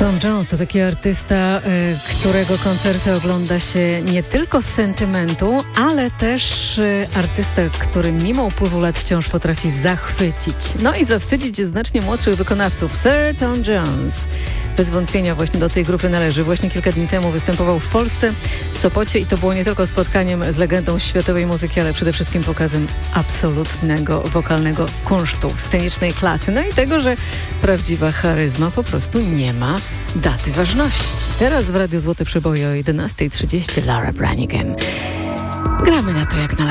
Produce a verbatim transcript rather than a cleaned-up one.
Tom Jones to taki artysta, y, którego koncerty ogląda się nie tylko z sentymentu, ale też y, artysta, który mimo upływu lat wciąż potrafi zachwycić. No i zawstydzić znacznie młodszych wykonawców. Sir Tom Jones bez wątpienia właśnie do tej grupy należy. Właśnie kilka dni temu występował w Polsce, w Sopocie i to było nie tylko spotkaniem z legendą światowej muzyki, ale przede wszystkim pokazem absolutnego wokalnego kunsztu, scenicznej klasy. No i tego, że prawdziwa charyzma po prostu nie ma daty ważności. Teraz w Radiu Złote Przeboje o jedenasta trzydzieści Laura Branigan. Gramy na to jak na